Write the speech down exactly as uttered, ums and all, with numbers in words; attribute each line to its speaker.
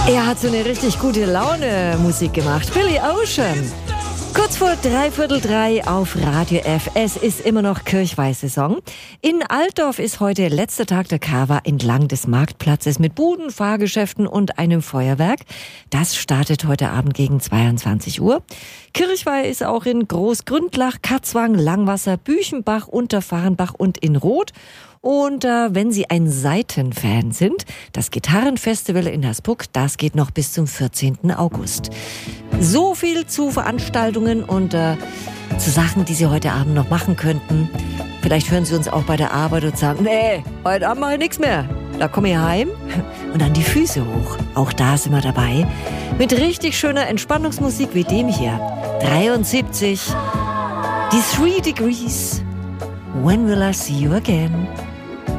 Speaker 1: Er hat so eine richtig gute Laune Musik gemacht. Billy Ocean. Kurz vor dreiviertel drei auf Radio F. Es ist immer noch Kirchweih-Saison. In Altdorf ist heute letzter Tag der Kawa entlang des Marktplatzes mit Buden, Fahrgeschäften und einem Feuerwerk. Das startet heute Abend gegen zweiundzwanzig Uhr. Kirchweih ist auch in Großgründlach, Katzwang, Langwasser, Büchenbach, Unterfahrenbach und in Roth. Und äh, wenn Sie ein Saitenfan sind, das Gitarrenfestival in Hersbruck, das geht noch bis zum vierzehnten August. So viel zu Veranstaltungen und äh, zu Sachen, die Sie heute Abend noch machen könnten. Vielleicht hören Sie uns auch bei der Arbeit und sagen, nee, heute Abend mache ich nichts mehr. Da komme ich heim und dann die Füße hoch. Auch da sind wir dabei. Mit richtig schöner Entspannungsmusik wie dem hier. dreiundsiebzig, die Three Degrees. When will I see you again?